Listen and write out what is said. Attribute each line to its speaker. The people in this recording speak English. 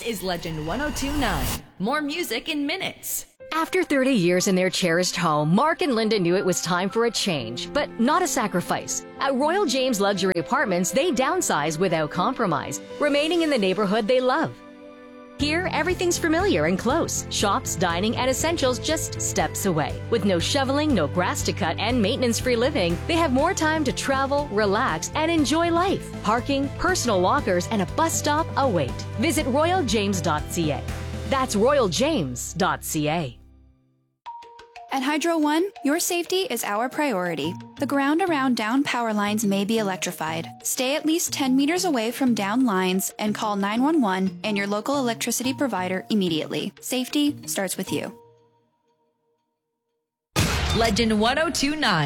Speaker 1: is Legend 1029. More music in minutes.
Speaker 2: After 30 years in their cherished home, Mark and Linda knew it was time for a change, but not a sacrifice. At Royal James Luxury Apartments, they downsize without compromise, remaining in the neighborhood they love. Here, everything's familiar and close. Shops, dining, and essentials just steps away. With no shoveling, no grass to cut, and maintenance-free living, they have more time to travel, relax, and enjoy life. Parking, personal lockers, and a bus stop await. Visit royaljames.ca. That's royaljames.ca.
Speaker 3: At Hydro One, your safety is our priority. The ground around down power lines may be electrified. Stay at least 10 meters away from down lines and call 911 and your local electricity provider immediately. Safety starts with you.
Speaker 1: Legend 1029.